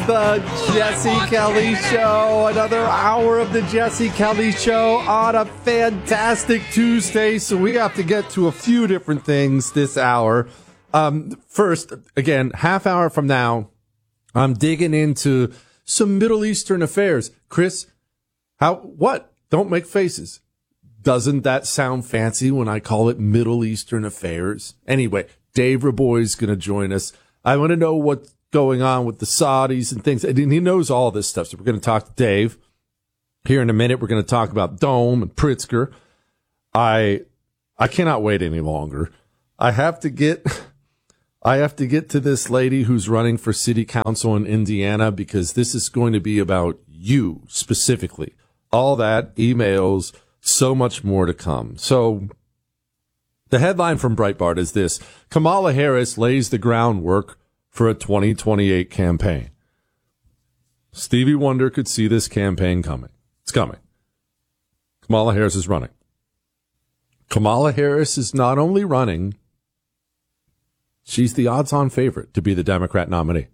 the Jesse Kelly Show. Another hour of the Jesse Kelly Show on a fantastic Tuesday. So we have to get to a few different things this hour. First, again, half hour from now, I'm digging into some Middle Eastern affairs. Chris, what? Don't make faces. Doesn't that sound fancy when I call it Middle Eastern affairs? Anyway, Dave Raboy's going to join us. I want to know what's going on with the Saudis and things. And he knows all this stuff. So we're going to talk to Dave here in a minute. We're going to talk about Dome and Pritzker. I cannot wait any longer. I have to get to this lady who's running for city council in Indiana, because this is going to be about you specifically. All that, emails, so much more to come. So the headline from Breitbart is this: Kamala Harris lays the groundwork for a 2028 campaign. Stevie Wonder could see this campaign coming. It's coming. Kamala Harris is running. Kamala Harris is not only running, she's the odds-on favorite to be the Democrat nominee.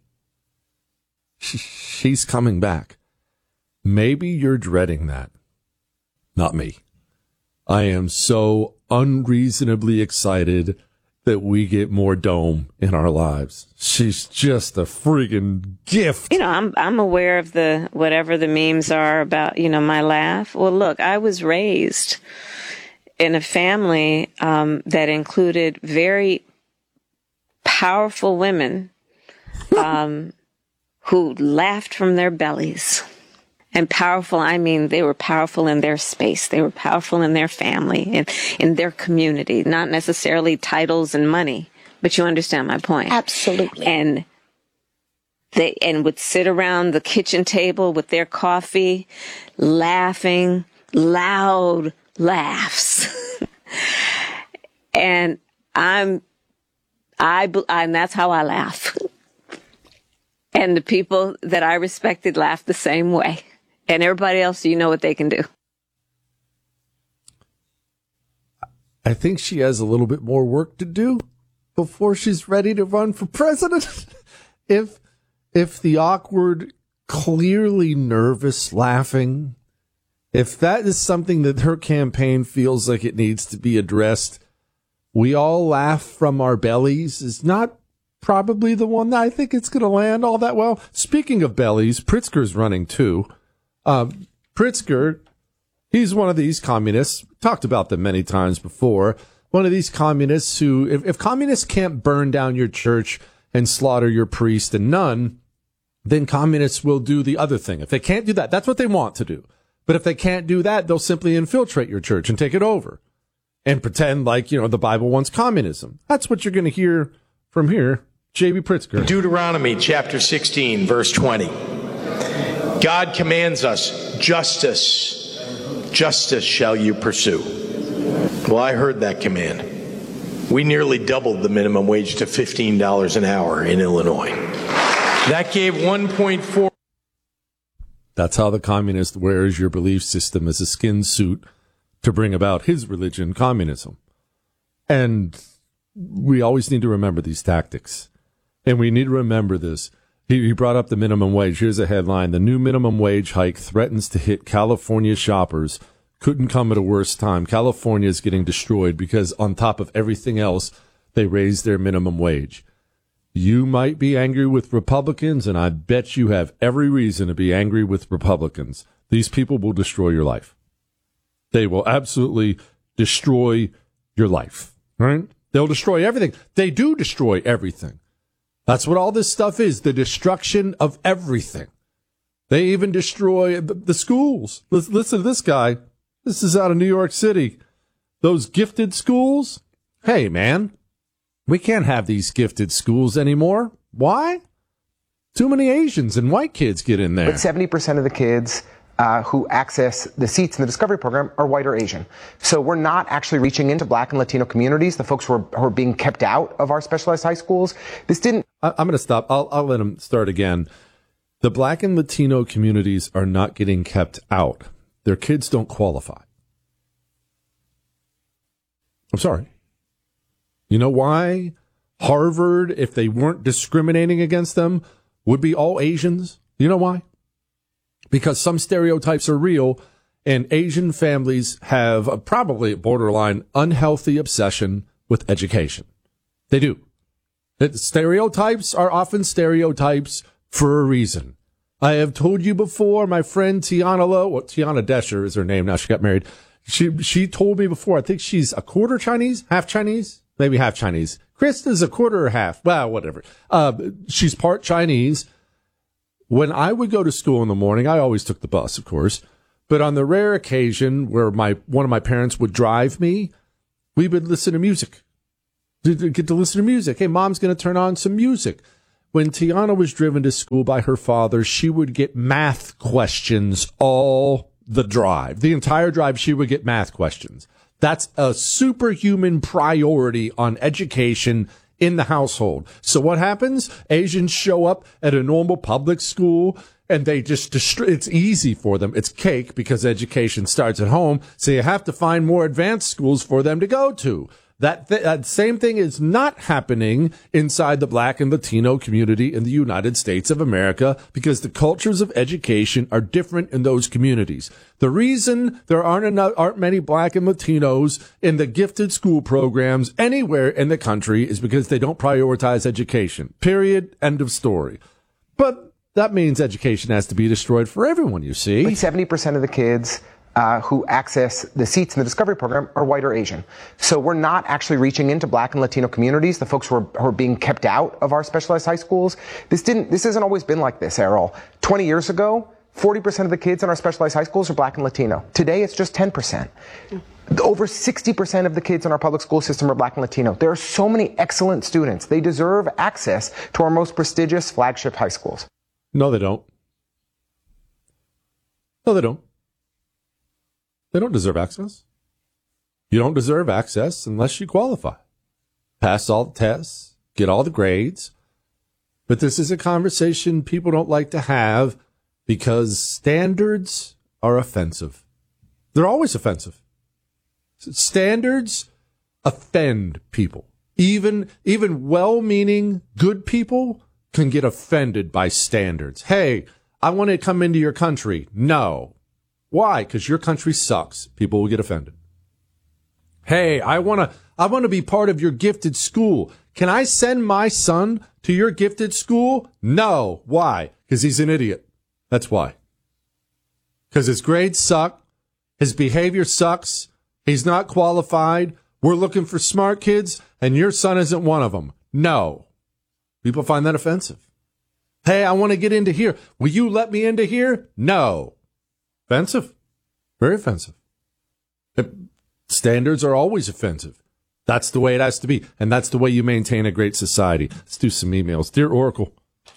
She's coming back. Maybe you're dreading that. Not me. I am so unreasonably excited that we get more Dome in our lives. She's just a friggin' gift. You know, I'm aware of whatever the memes are about, my laugh. Well, look, I was raised in a family that included very powerful women who laughed from their bellies. And powerful, I mean, they were powerful in their space. They were powerful in their family and in their community, not necessarily titles and money, but you understand my point. Absolutely. And they would sit around the kitchen table with their coffee, laughing, loud laughs. And that's how I laugh. And the people that I respected laughed the same way. And everybody else, you know what they can do. I think she has a little bit more work to do before she's ready to run for president. If the awkward, clearly nervous laughing, if that is something that her campaign feels like it needs to be addressed, we all laugh from our bellies, is not probably the one that I think it's going to land all that well. Speaking of bellies, Pritzker's running too. Pritzker, he's one of these communists, talked about them many times before, one of these communists who, if communists can't burn down your church and slaughter your priest and nun, then communists will do the other thing. If they can't do that, that's what they want to do. But if they can't do that, they'll simply infiltrate your church and take it over and pretend like, the Bible wants communism. That's what you're going to hear from here. J.B. Pritzker. Deuteronomy chapter 16, verse 20. God commands us, justice shall you pursue. Well, I heard that command. We nearly doubled the minimum wage to $15 an hour in Illinois. That gave 1.4. That's how the communist wears your belief system as a skin suit to bring about his religion, communism. And we always need to remember these tactics. And we need to remember this. He brought up the minimum wage. Here's a headline. The new minimum wage hike threatens to hit California shoppers. Couldn't come at a worse time. California is getting destroyed because on top of everything else, they raised their minimum wage. You might be angry with Republicans, and I bet you have every reason to be angry with Republicans. These people will destroy your life. They will absolutely destroy your life, right? They'll destroy everything. They do destroy everything. That's what all this stuff is, the destruction of everything. They even destroy the schools. Listen to this guy. This is out of New York City. Those gifted schools? Hey, man, we can't have these gifted schools anymore. Why? Too many Asians and white kids get in there. But 70% of the kids who access the seats in the Discovery Program are white or Asian. So we're not actually reaching into Black and Latino communities, the folks who are being kept out of our specialized high schools. This didn't... I'm going to stop. I'll let him start again. The Black and Latino communities are not getting kept out. Their kids don't qualify. I'm sorry. You know why Harvard, if they weren't discriminating against them, would be all Asians. You know why? Because some stereotypes are real, and Asian families have probably a borderline unhealthy obsession with education. They do. Stereotypes are often stereotypes for a reason. I have told you before, my friend Tiana Desher is her name now. She got married. She told me before, I think she's a quarter Chinese, half Chinese, maybe half Chinese. Krista's a quarter or half. Well, whatever. She's part Chinese. When I would go to school in the morning, I always took the bus, of course. But on the rare occasion where one of my parents would drive me, we would listen to music. Get to listen to music. Hey, Mom's going to turn on some music. When Tiana was driven to school by her father, she would get math questions all the drive. The entire drive, she would get math questions. That's a superhuman priority on education in the household. So what happens? Asians show up at a normal public school and they just it's easy for them. It's cake because education starts at home. So you have to find more advanced schools for them to go to. That same thing is not happening inside the Black and Latino community in the United States of America because the cultures of education are different in those communities. The reason there aren't many Black and Latinos in the gifted school programs anywhere in the country is because they don't prioritize education. Period. End of story. But that means education has to be destroyed for everyone, you see. 70% of the kids who access the seats in the Discovery program are white or Asian. So we're not actually reaching into Black and Latino communities, the folks who are being kept out of our specialized high schools. This hasn't always been like this, Errol. 20 years ago, 40% of the kids in our specialized high schools are Black and Latino. Today, it's just 10%. Over 60% of the kids in our public school system are Black and Latino. There are so many excellent students. They deserve access to our most prestigious flagship high schools. No, they don't. No, they don't. They don't deserve access. You don't deserve access unless you qualify. Pass all the tests, get all the grades. But this is a conversation people don't like to have because standards are offensive. They're always offensive. Standards offend people. Even well-meaning good people can get offended by standards. Hey, I want to come into your country. No. Why? Because your country sucks. People will get offended. Hey, I want to be part of your gifted school. Can I send my son to your gifted school? No. Why? Because he's an idiot. That's why. Because his grades suck. His behavior sucks. He's not qualified. We're looking for smart kids, and your son isn't one of them. No. People find that offensive. Hey, I want to get into here. Will you let me into here? No. Offensive. Very offensive. Standards are always offensive. That's the way it has to be. And that's the way you maintain a great society. Let's do some emails. Dear Oracle,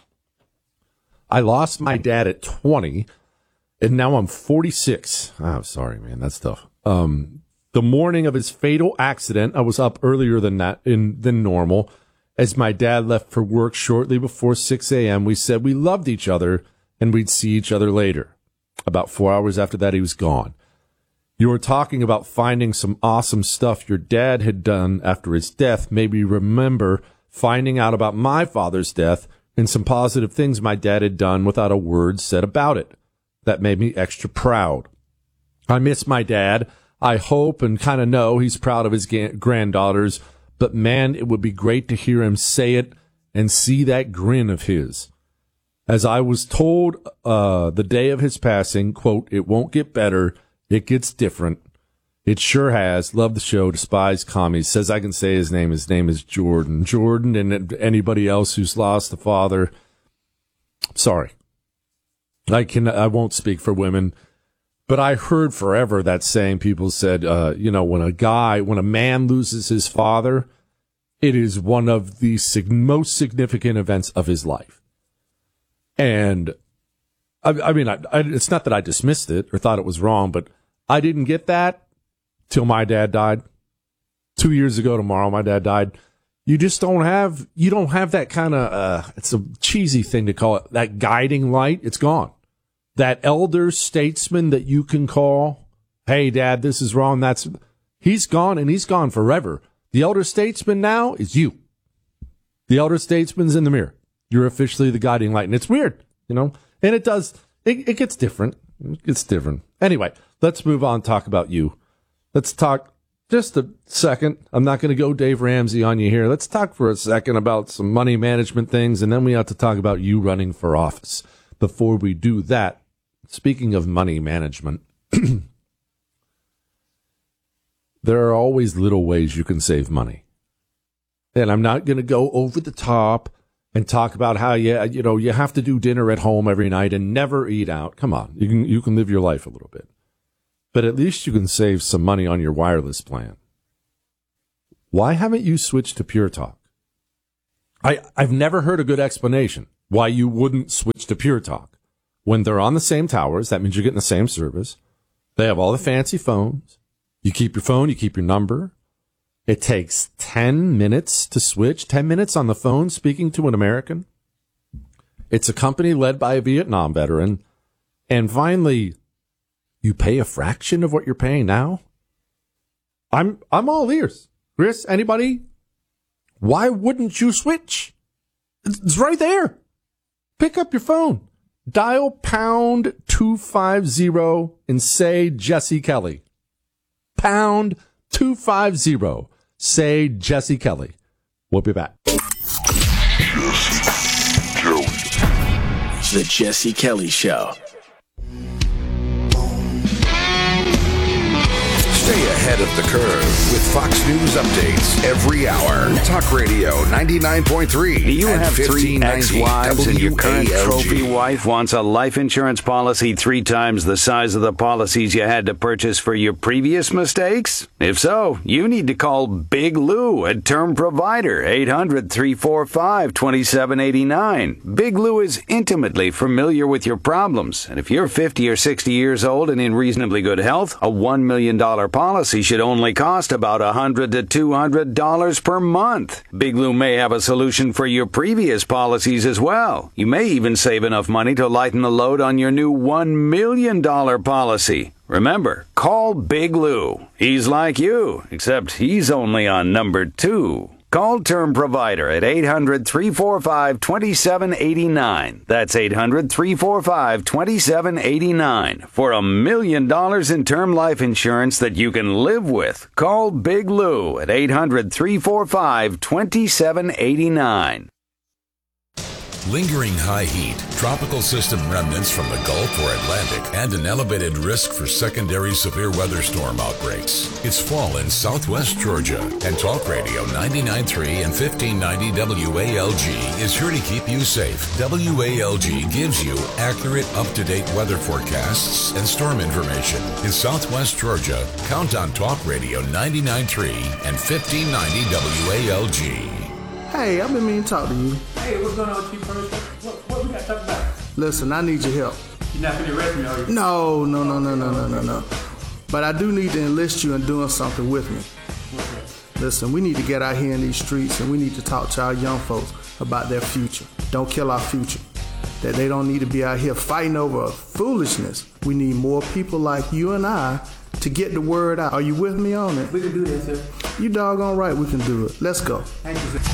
I lost my dad at 20, and now I'm 46. Oh, sorry, man. That's tough. The morning of his fatal accident, I was up earlier than normal. As my dad left for work shortly before 6 a.m., we said we loved each other and we'd see each other later. About 4 hours after that, he was gone. You were talking about finding some awesome stuff your dad had done after his death. Maybe remember finding out about my father's death and some positive things my dad had done without a word said about it. That made me extra proud. I miss my dad. I hope and kind of know he's proud of his granddaughters. But, man, it would be great to hear him say it and see that grin of his. As I was told the day of his passing, quote, it won't get better. It gets different. It sure has. Love the show. Despise commies. Says I can say his name. His name is Jordan. Jordan and anybody else who's lost a father. Sorry. I won't speak for women. But I heard forever that saying. People said, when a man loses his father, it is one of the most significant events of his life. And I mean, it's not that I dismissed it or thought it was wrong, but I didn't get that till my dad died. 2 years ago tomorrow, my dad died. You don't have that kind of, it's a cheesy thing to call it, that guiding light. It's gone. That elder statesman that you can call, hey, Dad, this is wrong. He's gone, and he's gone forever. The elder statesman now is you. The elder statesman's in the mirror. You're officially the guiding light. And it's weird, and it gets different. It gets different. Anyway, let's move on and talk about you. Let's talk just a second. I'm not going to go Dave Ramsey on you here. Let's talk for a second about some money management things, and then we have to talk about you running for office. Before we do that, speaking of money management, there are always little ways you can save money. And I'm not going to go over the top and talk about how you have to do dinner at home every night and never eat out. Come on, you can live your life a little bit. But at least you can save some money on your wireless plan. Why haven't you switched to Pure Talk? I've never heard a good explanation why you wouldn't switch to Pure Talk. When they're on the same towers, that means you're getting the same service. They have all the fancy phones. You keep your phone, you keep your number. It takes 10 minutes to switch, 10 minutes on the phone speaking to an American. It's a company led by a Vietnam veteran. And finally, you pay a fraction of what you're paying now? I'm all ears. Chris, anybody? Why wouldn't you switch? It's right there. Pick up your phone. Dial pound 250 and say Jesse Kelly. Pound 250. Say Jesse Kelly. We'll be back. The Jesse Kelly Show. Stay ahead of the curve with Fox News updates every hour. Talk Radio 99.3. Do you have 3 ex-wives and your current WALG. trophy wife wants a life insurance policy 3 times the size of the policies you had to purchase for your previous mistakes? If so, you need to call Big Lou at Term Provider, 800-345-2789. Big Lou is intimately familiar with your problems, and if you're 50 or 60 years old and in reasonably good health, a $1 million policy should only cost about $100 to $200 per month. Big Lou may have a solution for your previous policies as well. You may even save enough money to lighten the load on your new $1 million policy. Remember, call Big Lou. He's like you, except he's only on number 2. Call Term Provider at 800-345-2789. That's 800-345-2789 for $1 million in term life insurance that you can live with. Call Big Lou at 800-345-2789. Lingering high heat, tropical system remnants from the Gulf or Atlantic, and an elevated risk for secondary severe weather storm outbreaks. It's fall in southwest Georgia, and Talk Radio 99.3 and 1590 WALG is here to keep you safe. WALG gives you accurate, up-to-date weather forecasts and storm information. In southwest Georgia, count on Talk Radio 99.3 and 1590 WALG. Hey, I've been meaning to talk to you. Hey, what's going on with you, Percy? What we got to talk about? Listen, I need your help. You're not going to arrest me, are you? No. But I do need to enlist you in doing something with me. Listen, we need to get out here in these streets and we need to talk to our young folks about their future. Don't kill our future. That they don't need to be out here fighting over foolishness. We need more people like you and I to get the word out. Are you with me on it? We can do that, sir. You doggone right we can do it. Let's go. Thank you, sir.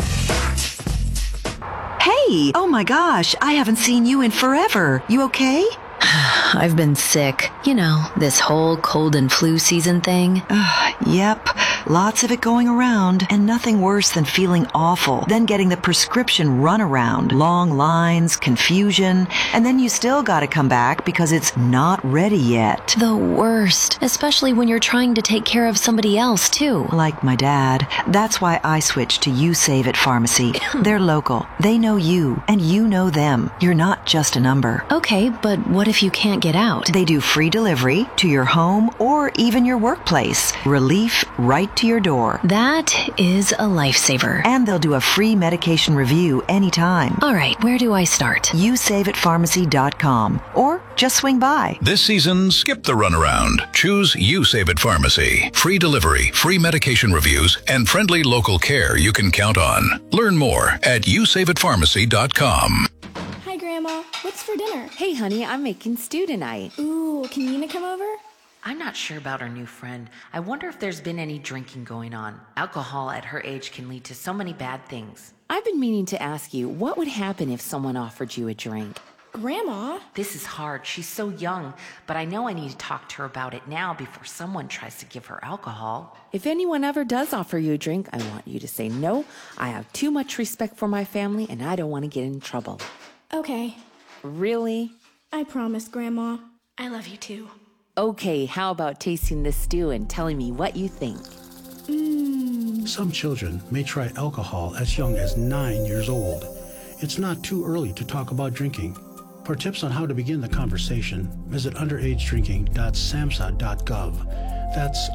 Hey! Oh my gosh, I haven't seen you in forever. You okay? I've been sick. You know, this whole cold and flu season thing. Yep. Lots of it going around, and nothing worse than feeling awful, then getting the prescription runaround, long lines, confusion, and then you still gotta come back because it's not ready yet. The worst, especially when you're trying to take care of somebody else, too. Like my dad. That's why I switched to You Save It Pharmacy. They're local. They know you, and you know them. You're not just a number. Okay, but what if you can't get out? They do free delivery to your home or even your workplace. Relief right to your door. That is a lifesaver. And they'll do a free medication review anytime. All right, where do I start? YouSaveItPharmacy.com or just swing by. This season, skip the runaround. Choose You Save It Pharmacy. Free delivery, free medication reviews, and friendly local care you can count on. Learn more at YouSaveItPharmacy.com. Hi, Grandma. What's for dinner? Hey, honey, I'm making stew tonight. Ooh, can Nina come over? I'm not sure about our new friend. I wonder if there's been any drinking going on. Alcohol at her age can lead to so many bad things. I've been meaning to ask you, what would happen if someone offered you a drink? Grandma? This is hard. She's so young, but I know I need to talk to her about it now before someone tries to give her alcohol. If anyone ever does offer you a drink, I want you to say no. I have too much respect for my family, and I don't want to get in trouble. Okay. Really? I promise, Grandma. I love you too. Okay, how about tasting this stew and telling me what you think? Some children may try alcohol as young as 9 years old. It's not too early to talk about drinking. For tips on how to begin the conversation, visit underagedrinking.samhsa.gov. That's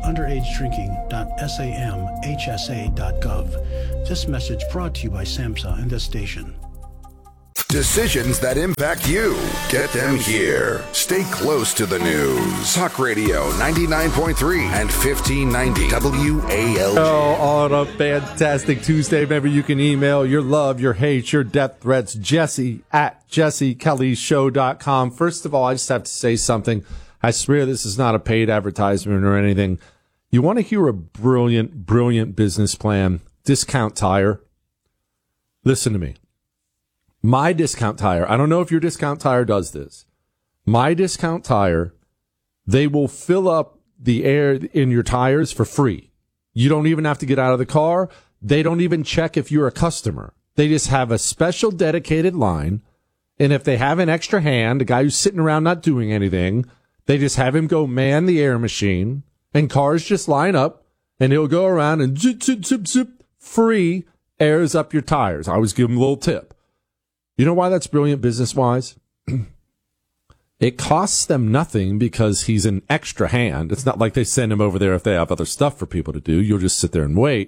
underagedrinking.samhsa.gov. This message brought to you by SAMHSA and this station. Decisions that impact you. Get them here. Stay close to the news. Talk Radio 99.3 and 1590 WALG. On a fantastic Tuesday, remember you can email your love, your hate, your death threats, Jesse@JesseKellyShow.com. First of all, I just have to say something. I swear this is not a paid advertisement or anything. You want to hear a brilliant, brilliant business plan? Discount Tire. Listen to me. My Discount Tire, I don't know if your Discount Tire does this. My Discount Tire, they will fill up the air in your tires for free. You don't even have to get out of the car. They don't even check if you're a customer. They just have a special dedicated line. And if they have an extra hand, a guy who's sitting around not doing anything, they just have him go man the air machine, and cars just line up, and he'll go around and zip, zip, zip, zip, free airs up your tires. I always give him a little tip. You know why that's brilliant business-wise? It costs them nothing because he's an extra hand. It's not like they send him over there if they have other stuff for people to do. You'll just sit there and wait.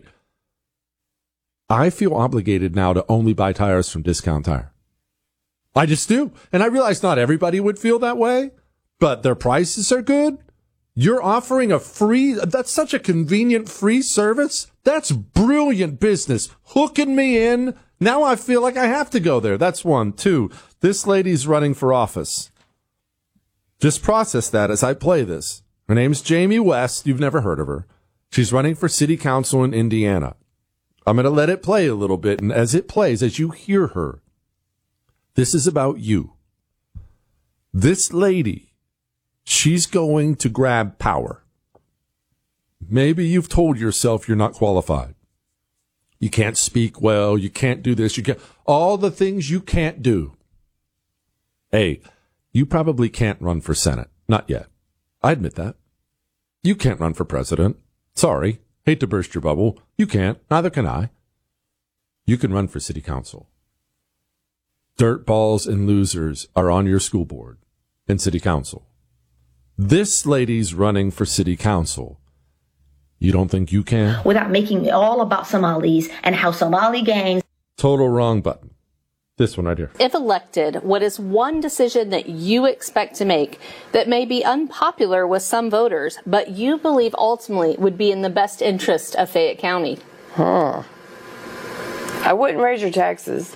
I feel obligated now to only buy tires from Discount Tire. I just do. And I realize not everybody would feel that way, but their prices are good. You're offering a free, that's such a convenient free service. That's brilliant business. Hooking me in. Now I feel like I have to go there. That's one. Two, this lady's running for office. Just process that as I play this. Her name's Jamie West. You've never heard of her. She's running for city council in Indiana. I'm going to let it play a little bit. And as it plays, as you hear her, this is about you. This lady, she's going to grab power. Maybe you've told yourself you're not qualified. You can't speak well. You can't do this. You can't. All the things you can't do. Hey, you probably can't run for Senate. Not yet. I admit that. You can't run for president. Sorry. Hate to burst your bubble. You can't. Neither can I. You can run for city council. Dirtballs and losers are on your school board and city council. This lady's running for city council. You don't think you can? Without making it all about Somalis and how Somali gangs... Total wrong button. This one right here. If elected, what is one decision that you expect to make that may be unpopular with some voters, but you believe ultimately would be in the best interest of Fayette County? I wouldn't raise your taxes.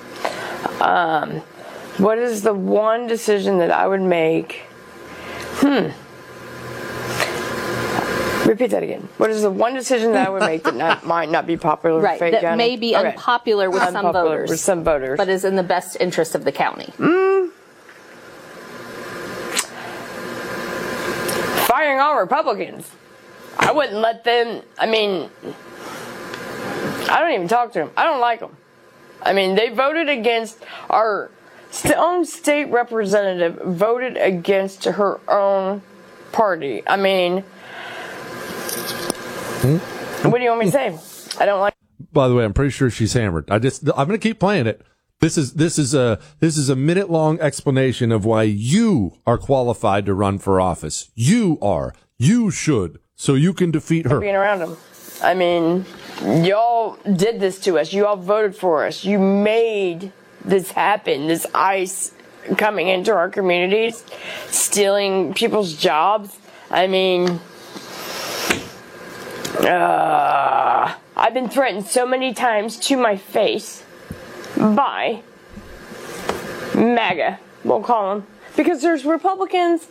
What is the one decision that I would make? Repeat that again. What is the one decision that I would make that might not be popular right, with Fayette that County? May be unpopular with some voters. With some voters. But is in the best interest of the county. Firing all Republicans. I wouldn't let them, I don't even talk to them. I don't like them. They voted against our own state representative, voted against her own party. What do you want me to say? I don't like. By the way, I'm pretty sure she's hammered. I'm going to keep playing it. This is a minute long explanation of why you are qualified to run for office. You are. You should. So you can defeat her. Being around them. Y'all did this to us. You all voted for us. You made this happen. This ICE coming into our communities, stealing people's jobs. I've been threatened so many times to my face by MAGA, we'll call them, because there's Republicans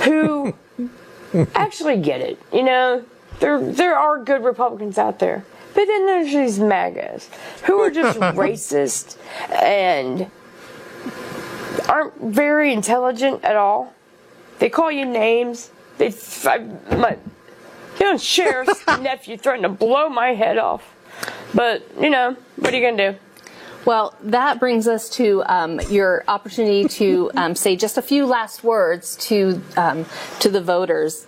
who actually get it. There are good Republicans out there. But then there's these MAGAs who are just racist and aren't very intelligent at all. They call you names. My sheriff's nephew threatened to blow my head off. But, what are you going to do? Well, that brings us to your opportunity to say just a few last words to the voters.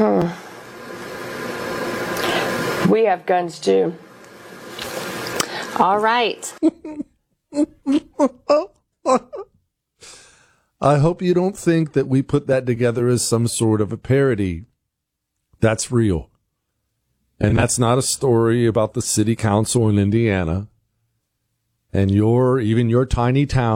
We have guns too. All right. I hope you don't think that we put that together as some sort of a parody. That's real. And that's not a story about the city council in Indiana and even your tiny town.